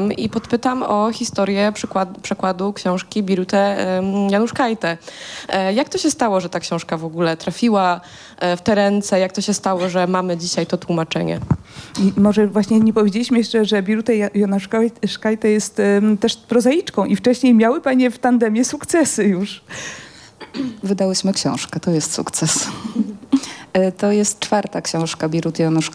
Muzeum i podpytam o historię przekładu książki Birute Januszkajte. Jak to się stało, że ta książka w ogóle trafiła w te ręce? Jak to się stało, że mamy dzisiaj to tłumaczenie? I może właśnie nie powiedzieliśmy jeszcze, że Birute Januszkajte jest też prozaiczką i wcześniej miały panie w tandemie sukcesy już. Wydałyśmy książkę, to jest sukces. To jest 4. książka Biruty